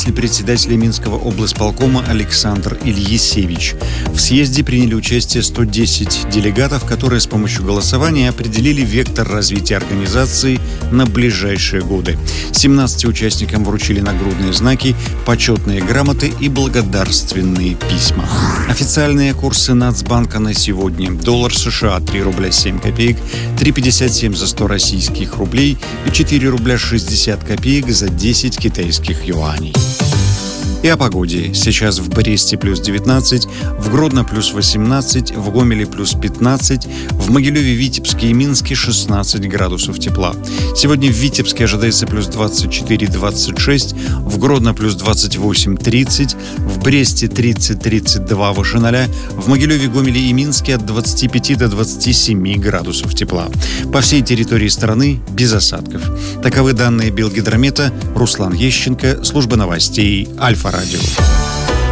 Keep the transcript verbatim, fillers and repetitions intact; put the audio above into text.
заместитель председателя Минского облсполкома Александр Ильясевич. В съезде приняли участие сто десять делегатов, которые с помощью голосования определили вектор развития организации на ближайшие годы. семнадцати участникам вручили нагрудные знаки, почетные грамоты и благодарственные письма. Официальные курсы Нацбанка на сегодня. Доллар США три рубля семь копеек, три пятьдесят семь за сто российских рублей и четыре рубля шестьдесят копеек за десять китайских юаней. И о погоде. Сейчас в Бресте плюс девятнадцать, в Гродно плюс восемнадцать, в Гомеле плюс пятнадцать, в Могилеве, Витебске и Минске шестнадцать градусов тепла. Сегодня в Витебске ожидается плюс двадцать четыре - двадцать шесть, в Гродно плюс двадцать восемь - тридцать, в Бресте тридцать - тридцать два выше ноля, в Могилеве, Гомеле и Минске от двадцати пяти до двадцати семи градусов тепла. По всей территории страны без осадков. Таковы данные Белгидромета. Руслан Ещенко, служба новостей Альфа Радио.